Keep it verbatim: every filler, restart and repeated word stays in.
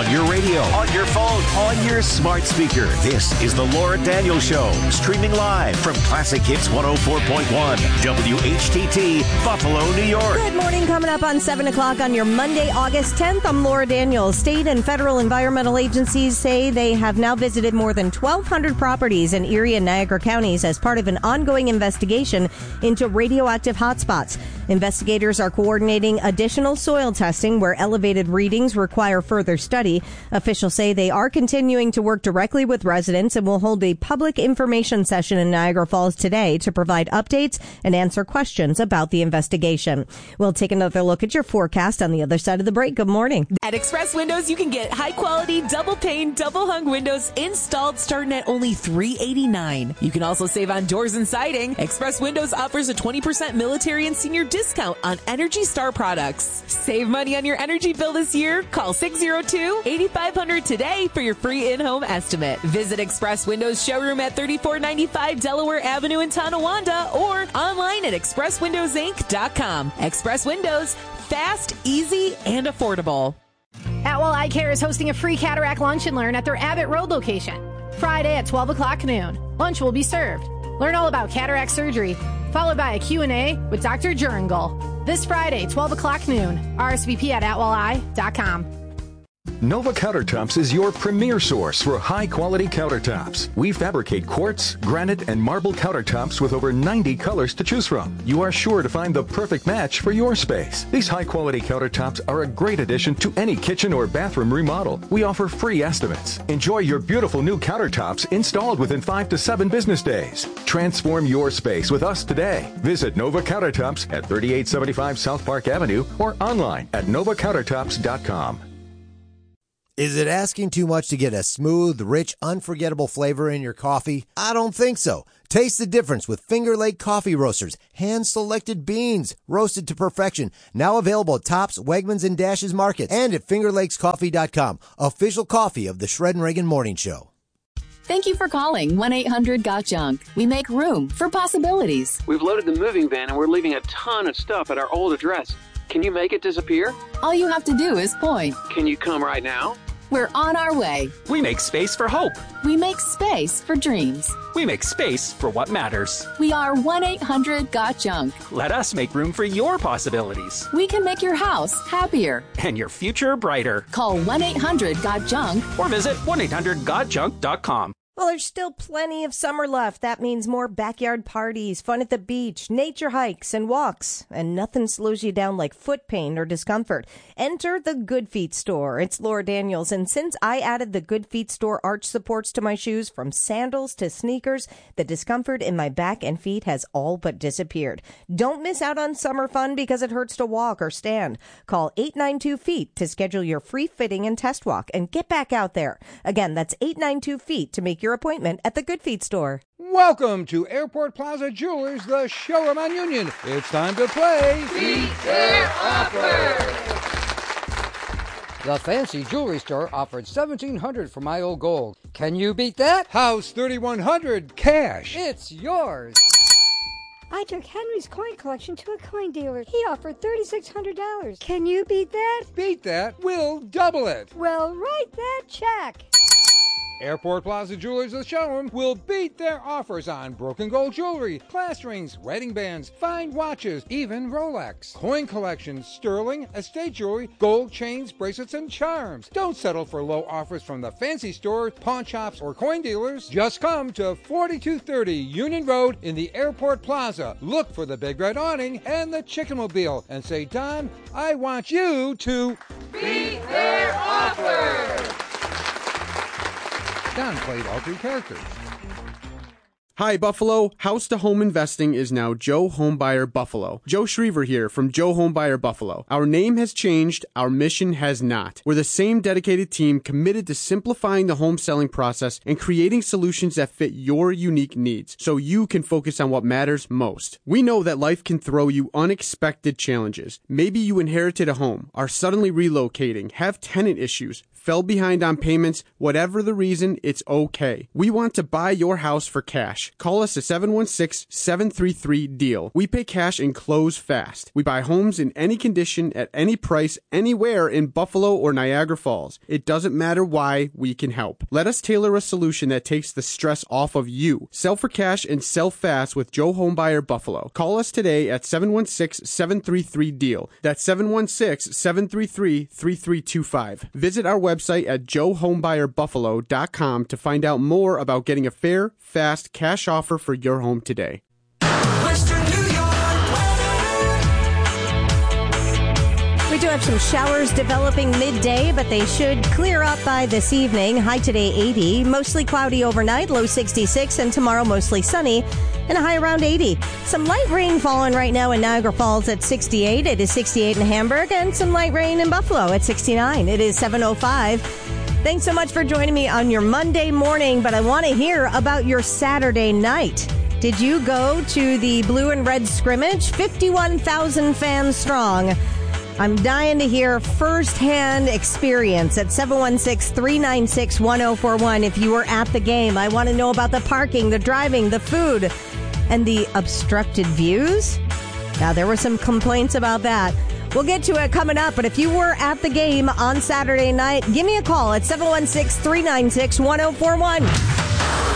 on your radio, on your phone, on your smart speaker. This is the Laura Daniels Show, streaming live from Classic Hits one oh four point one, W H T T, Buffalo, New York. Good morning, coming up on seven o'clock on your Monday, August tenth. I'm Laura Daniels. State and federal environmental agencies say they have now visited more than twelve hundred properties in Erie and Niagara counties as part of an ongoing investigation into radioactive hotspots. Investigators are coordinating additional soil testing where elevated readings require further study. Officials say they are continuing to work directly with residents and will hold a public information session in Niagara Falls today to provide updates and answer questions about the investigation. We'll take another look at your forecast on the other side of the break. Good morning. At Express Windows, you can get high-quality, double-pane, double-hung windows installed starting at only three hundred eighty-nine dollars. You can also save on doors and siding. Express Windows offers a twenty percent military and senior discount on Energy Star products. Save money on your energy bill this year. Call six oh two, eight five hundred today for your free in-home estimate. Visit Express Windows showroom at thirty-four ninety-five Delaware Avenue in Tonawanda or online at express windows inc dot com. Express Windows, fast, easy, and affordable. Atwell Eye Care is hosting a free cataract lunch and learn at their Abbott Road location. Friday at twelve o'clock noon. Lunch will be served. Learn all about cataract surgery, followed by a Q and A with Doctor Jurengel. This Friday, twelve o'clock noon. R S V P at atwell eye dot com. Nova Countertops is your premier source for high-quality countertops. We fabricate quartz, granite, and marble countertops with over ninety colors to choose from. You are sure to find the perfect match for your space. These high-quality countertops are a great addition to any kitchen or bathroom remodel. We offer free estimates. Enjoy your beautiful new countertops installed within five to seven business days. Transform your space with us today. Visit Nova Countertops at thirty-eight seventy-five South Park Avenue or online at nova countertops dot com. Is it asking too much to get a smooth, rich, unforgettable flavor in your coffee? I don't think so. Taste the difference with Finger Lake Coffee Roasters. Hand-selected beans, roasted to perfection. Now available at Tops, Wegmans, and Dash's Markets. And at finger lakes coffee dot com. Official coffee of the Shred and Reagan Morning Show. Thank you for calling one eight hundred got junk. We make room for possibilities. We've loaded the moving van and we're leaving a ton of stuff at our old address. Can you make it disappear? All you have to do is point. Can you come right now? We're on our way. We make space for hope. We make space for dreams. We make space for what matters. We are one eight hundred got junk. Let us make room for your possibilities. We can make your house happier. And your future brighter. Call one eight hundred got junk. Or visit one eight hundred got junk dot com. Well, there's still plenty of summer left. That means more backyard parties, fun at the beach, nature hikes and walks, and nothing slows you down like foot pain or discomfort. Enter the Good Feet store. It's Laura Daniels, and since I added the Good Feet store arch supports to my shoes, from sandals to sneakers, the discomfort in my back and feet has all but disappeared. Don't miss out on summer fun because it hurts to walk or stand. Call eight nine two feet to schedule your free fitting and test walk and get back out there. Again, that's eight nine two feet to make your appointment at the Good Feet store. Welcome to Airport Plaza Jewelers, the showroom on Union. It's time to play Beat Their Offer. The fancy jewelry store offered seventeen hundred dollars for my old gold. Can you beat that? House thirty-one hundred cash. It's yours. I took Henry's coin collection to a coin dealer. He offered thirty-six hundred dollars. Can you beat that? Beat that? We'll double it. Well, write that check. Airport Plaza Jewelers, the showroom, will beat their offers on broken gold jewelry, class rings, wedding bands, fine watches, even Rolex. Coin collections, sterling, estate jewelry, gold chains, bracelets, and charms. Don't settle for low offers from the fancy stores, pawn shops, or coin dealers. Just come to forty-two thirty Union Road in the Airport Plaza. Look for the big red awning and the Chickenmobile and say, Don, I want you to beat their offer. Don played all three characters. Hi, Buffalo. House to home investing is now Joe Homebuyer Buffalo. Joe Schriever here from Joe Homebuyer Buffalo. Our name has changed. Our mission has not. We're the same dedicated team committed to simplifying the home selling process and creating solutions that fit your unique needs so you can focus on what matters most. We know that life can throw you unexpected challenges. Maybe you inherited a home, are suddenly relocating, have tenant issues, fell behind on payments, whatever the reason, it's okay. We want to buy your house for cash. Call us at seven one six, seven three three, deal. We pay cash and close fast. We buy homes in any condition, at any price, anywhere in Buffalo or Niagara Falls. It doesn't matter why, we can help. Let us tailor a solution that takes the stress off of you. Sell for cash and sell fast with Joe Homebuyer Buffalo. Call us today at seven one six, seven three three, deal. That's seven one six, seven three three, three three two five. Visit our website at joe homebuyer buffalo dot com to find out more about getting a fair, fast cash offer for your home today. We do have some showers developing midday, but they should clear up by this evening. High today eighty, mostly cloudy overnight, low sixty-six, and tomorrow mostly sunny and a high around eighty. Some light rain falling right now in Niagara Falls at sixty-eight. It is sixty-eight in Hamburg, and some light rain in Buffalo at sixty-nine. It is seven oh five. Thanks so much for joining me on your Monday morning, but I want to hear about your Saturday night. Did you go to the blue and red scrimmage? fifty-one thousand fans strong. I'm dying to hear firsthand experience at seven one six, three nine six, one oh four one if you were at the game. I want to know about the parking, the driving, the food, and the obstructed views. Now, there were some complaints about that. We'll get to it coming up, but if you were at the game on Saturday night, give me a call at seven one six, three nine six, one oh four one.